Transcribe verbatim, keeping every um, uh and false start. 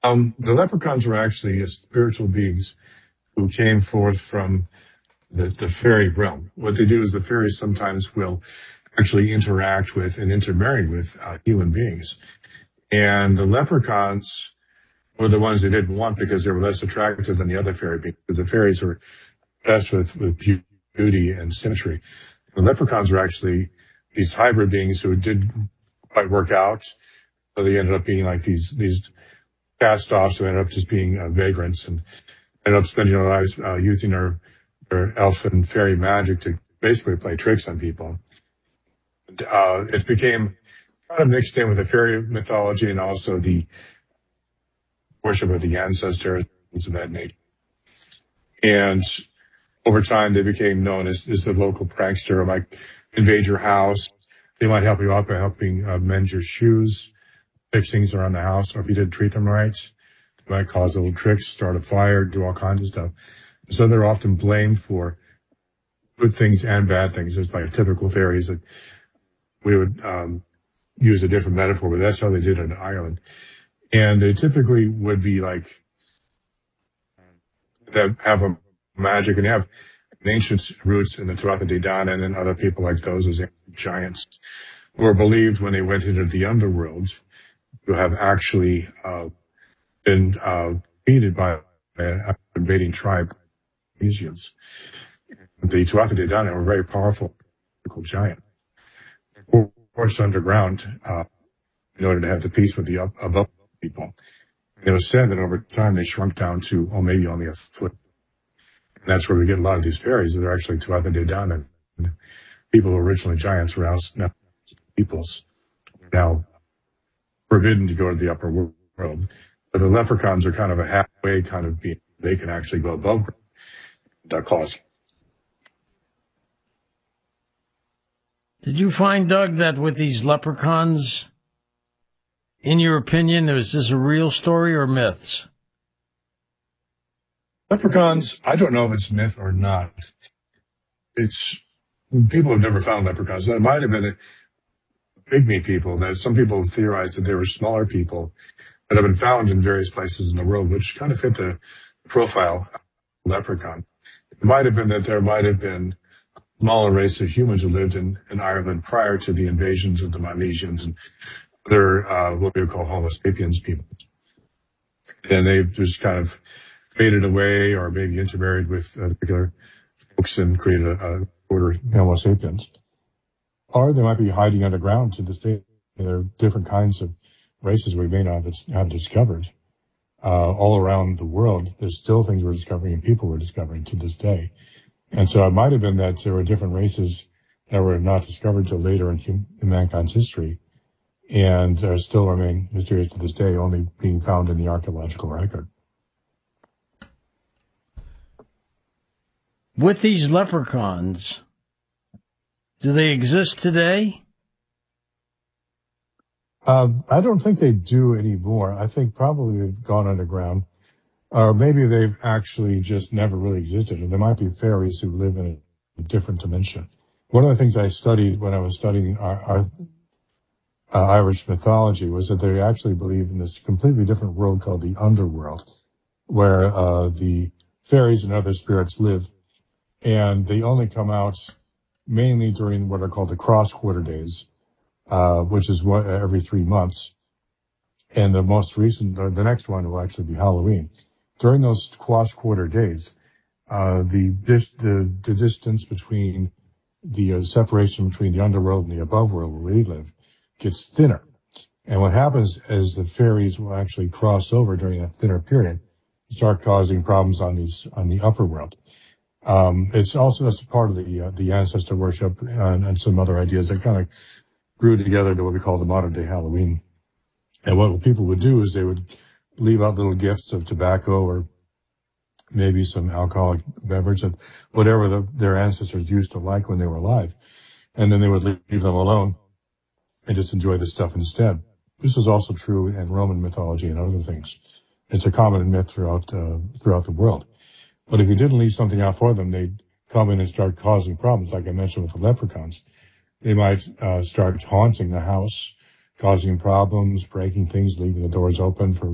Um, the leprechauns were actually spiritual beings who came forth from the, the fairy realm. What they do is the fairies sometimes will actually interact with and intermarry with uh, human beings. And the leprechauns were the ones they didn't want because they were less attractive than the other fairy beings. Because the fairies were blessed with, with beauty and symmetry. The leprechauns were actually these hybrid beings who didn't quite work out. So they ended up being like these these cast-offs who ended up just being uh, vagrants and ended up spending their lives uh, using their, their elf and fairy magic to basically play tricks on people. Uh, it became kind of mixed in with the fairy mythology and also the worship of the ancestors, things of that nature. And over time, they became known as, as the local prankster who might invade your house. They might help you out by helping uh, mend your shoes, fix things around the house, or if you didn't treat them right, they might cause little tricks, start a fire, do all kinds of stuff. So they're often blamed for good things and bad things. It's like typical fairies that we would um, use a different metaphor, but that's how they did it in Ireland. And they typically would be like, that have a magic, and they have ancient roots in the Tuatha De Danann and other people like those as giants who were believed when they went into the underworld to have actually uh, been uh, defeated by an invading tribe, Asians. The Tuatha De Danann were very powerful, giant, forced underground uh, in order to have the peace with the up, above people. And it was said that over time they shrunk down to, oh, maybe only a foot. And that's where we get a lot of these fairies. They're actually Tuatha De Danann. People who were originally giants were now peoples, now forbidden to go to the upper world. But the leprechauns are kind of a halfway kind of being. They can actually go above that cause. Did you find, Doug, that with these leprechauns, in your opinion, is this a real story or myths? Leprechauns, I don't know if it's myth or not. It's, people have never found leprechauns. That might have been a pygmy people. That some people have theorized that they were smaller people that have been found in various places in the world, which kind of fit the profile of leprechaun. It might have been that there might have been a smaller race of humans who lived in, in Ireland prior to the invasions of the Milesians and other, uh, what we would call Homo sapiens people. And they've just kind of faded away or maybe intermarried with uh, particular folks and created a, a order Homo sapiens. Or they might be hiding underground to this day. There are different kinds of races we may not have discovered uh, all around the world. There's still things we're discovering and people we're discovering to this day. And so it might have been that there were different races that were not discovered till later in, hum- in mankind's history and uh, still remain mysterious to this day, only being found in the archaeological record. With these leprechauns, do they exist today? Uh, I don't think they do anymore. I think probably they've gone underground. Or maybe they've actually just never really existed. And there might be fairies who live in a different dimension. One of the things I studied when I was studying our, our uh, Irish mythology was that they actually believe in this completely different world called the underworld, where uh, the fairies and other spirits live. And they only come out mainly during what are called the cross-quarter days, uh, which is what, every three months. And the most recent, the, the next one will actually be Halloween. During those cross-quarter days, uh, the, dis, the the distance between the uh, separation between the underworld and the above world where we live gets thinner. And what happens is the fairies will actually cross over during that thinner period, start causing problems on these on the upper world. Um, it's also that's part of the uh, the ancestor worship and, and some other ideas that kind of grew together to what we call the modern day Halloween. And what people would do is they would leave out little gifts of tobacco or maybe some alcoholic beverage, whatever the, their ancestors used to like when they were alive. And then they would leave them alone and just enjoy this stuff instead. This is also true in Roman mythology and other things. It's a common myth throughout uh, throughout the world. But if you didn't leave something out for them, they'd come in and start causing problems, like I mentioned with the leprechauns. They might uh, start haunting the house, causing problems, breaking things, leaving the doors open for